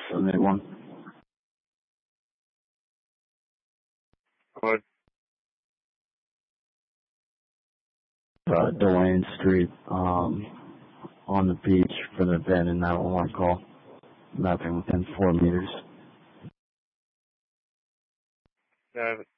Submit one. What? Delane Street, on the beach for the abandoned 911 call. Mapping within 4 meters. Yeah,